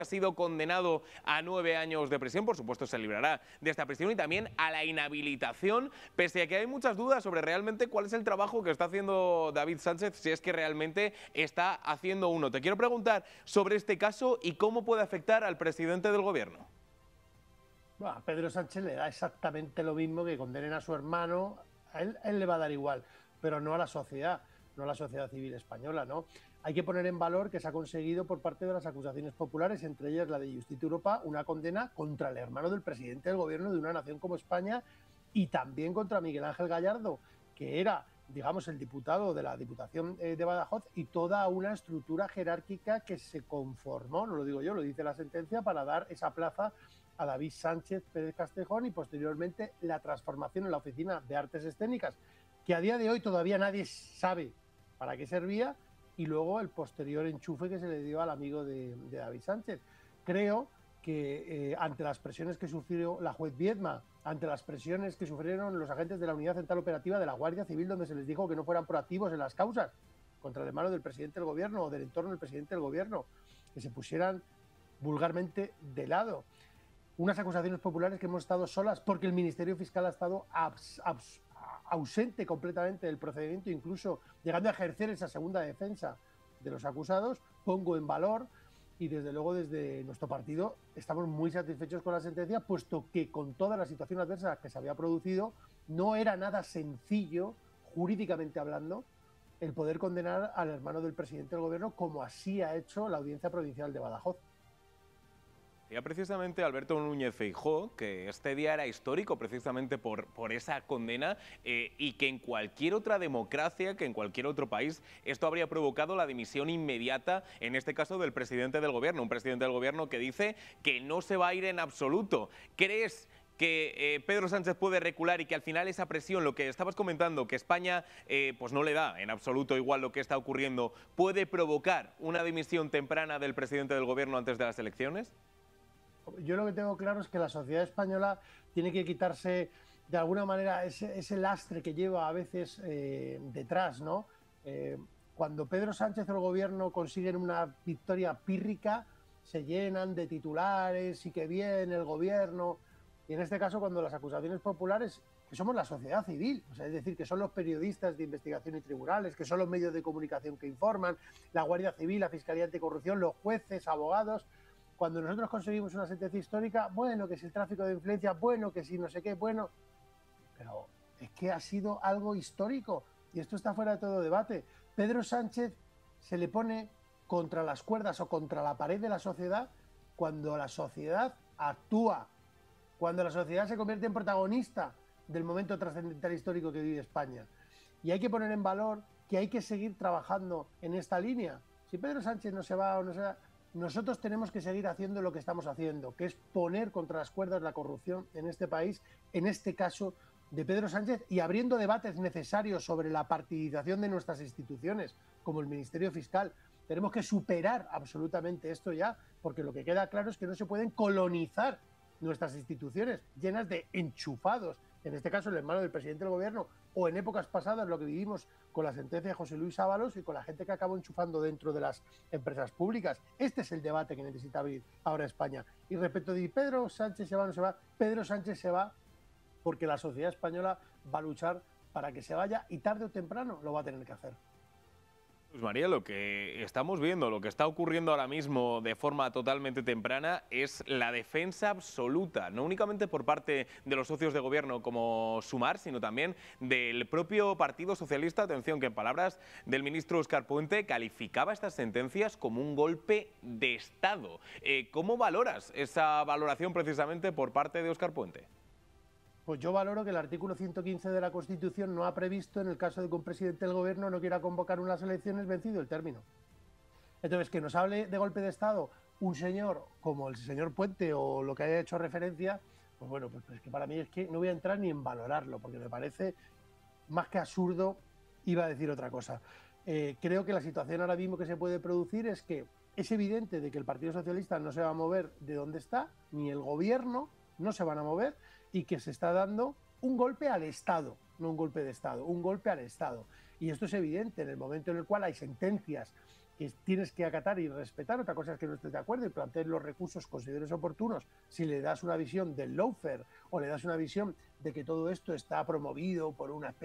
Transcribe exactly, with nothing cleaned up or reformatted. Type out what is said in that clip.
Ha sido condenado a nueve años de prisión, por supuesto se librará de esta prisión, y también a la inhabilitación, pese a que hay muchas dudas sobre realmente cuál es el trabajo que está haciendo David Sánchez, si es que realmente está haciendo uno. Te quiero preguntar sobre este caso y cómo puede afectar al presidente del gobierno. Bueno, a Pedro Sánchez le da exactamente lo mismo que condenen a su hermano, a él, a él le va a dar igual, pero no a la sociedad, no a la sociedad civil española, ¿no? Hay que poner en valor que se ha conseguido por parte de las acusaciones populares, entre ellas la de Justicia Europa, una condena contra el hermano del presidente del gobierno de una nación como España y también contra Miguel Ángel Gallardo, que era, digamos, el diputado de la Diputación de Badajoz y toda una estructura jerárquica que se conformó, no lo digo yo, lo dice la sentencia, para dar esa plaza a David Sánchez Pérez Castejón y posteriormente la transformación en la Oficina de Artes Escénicas, que a día de hoy todavía nadie sabe para qué servía, y luego el posterior enchufe que se le dio al amigo de, de David Sánchez. Creo que eh, ante las presiones que sufrió la juez Viedma, ante las presiones que sufrieron los agentes de la Unidad Central Operativa de la Guardia Civil, donde se les dijo que no fueran proactivos en las causas contra el hermano del presidente del gobierno o del entorno del presidente del gobierno, que se pusieran vulgarmente de lado. Unas acusaciones populares que hemos estado solas porque el Ministerio Fiscal ha estado abs, abs, ausente completamente del procedimiento, incluso llegando a ejercer esa segunda defensa de los acusados. Pongo en valor, y desde luego desde nuestro partido estamos muy satisfechos con la sentencia, puesto que con toda la situación adversa que se había producido, no era nada sencillo, jurídicamente hablando, el poder condenar al hermano del presidente del gobierno, como así ha hecho la Audiencia Provincial de Badajoz. Decía precisamente Alberto Núñez Feijóo que este día era histórico precisamente por, por esa condena eh, y que en cualquier otra democracia, que en cualquier otro país, esto habría provocado la dimisión inmediata, en este caso del presidente del gobierno, un presidente del gobierno que dice que no se va a ir en absoluto. ¿Crees que eh, Pedro Sánchez puede recular y que al final esa presión, lo que estabas comentando, que España eh, pues no le da en absoluto igual lo que está ocurriendo, puede provocar una dimisión temprana del presidente del gobierno antes de las elecciones? Yo lo que tengo claro es que la sociedad española tiene que quitarse de alguna manera ese, ese lastre que lleva a veces eh, detrás, ¿no? Eh, cuando Pedro Sánchez o el gobierno consiguen una victoria pírrica, se llenan de titulares y que bien el gobierno. Y en este caso, cuando las acusaciones populares, que somos la sociedad civil, o sea, es decir, que son los periodistas de investigación y tribunales, que son los medios de comunicación que informan, la Guardia Civil, la Fiscalía Anticorrupción, los jueces, abogados. Cuando nosotros conseguimos una sentencia histórica, bueno, que si el tráfico de influencia, bueno, que si no sé qué, bueno, pero es que ha sido algo histórico y esto está fuera de todo debate. Pedro Sánchez se le pone contra las cuerdas o contra la pared de la sociedad cuando la sociedad actúa, cuando la sociedad se convierte en protagonista del momento trascendental histórico que vive España. Y hay que poner en valor que hay que seguir trabajando en esta línea. Si Pedro Sánchez no se va o no se va, nosotros tenemos que seguir haciendo lo que estamos haciendo, que es poner contra las cuerdas la corrupción en este país, en este caso de Pedro Sánchez, y abriendo debates necesarios sobre la partidización de nuestras instituciones, como el Ministerio Fiscal. Tenemos que superar absolutamente esto ya, porque lo que queda claro es que no se pueden colonizar nuestras instituciones llenas de enchufados, en este caso el hermano del presidente del gobierno, o en épocas pasadas lo que vivimos con la sentencia de José Luis Ábalos y con la gente que acabó enchufando dentro de las empresas públicas. Este es el debate que necesita abrir ahora España. Y respecto de Pedro Sánchez se va o no se va, Pedro Sánchez se va porque la sociedad española va a luchar para que se vaya y tarde o temprano lo va a tener que hacer. Pues María, lo que estamos viendo, lo que está ocurriendo ahora mismo de forma totalmente temprana es la defensa absoluta, no únicamente por parte de los socios de gobierno como Sumar, sino también del propio Partido Socialista. Atención, que en palabras del ministro Óscar Puente calificaba estas sentencias como un golpe de Estado. Eh, ¿Cómo valoras esa valoración precisamente por parte de Óscar Puente? Pues yo valoro que el artículo ciento quince de la Constitución no ha previsto, en el caso de que un presidente del gobierno no quiera convocar unas elecciones, vencido el término. Entonces, que nos hable de golpe de Estado un señor como el señor Puente o lo que haya hecho referencia, pues bueno, pues, pues que para mí es que no voy a entrar ni en valorarlo, porque me parece más que absurdo, iba a decir otra cosa. Eh, creo que la situación ahora mismo que se puede producir es que es evidente de que el Partido Socialista no se va a mover de donde está, ni el gobierno no se van a mover, y que se está dando un golpe al Estado, no un golpe de Estado, un golpe al Estado. Y esto es evidente en el momento en el cual hay sentencias que tienes que acatar y respetar. Otra cosa es que no estés de acuerdo y plantees los recursos consideres oportunos si le das una visión del lawfare o le das una visión de que todo esto está promovido por una especie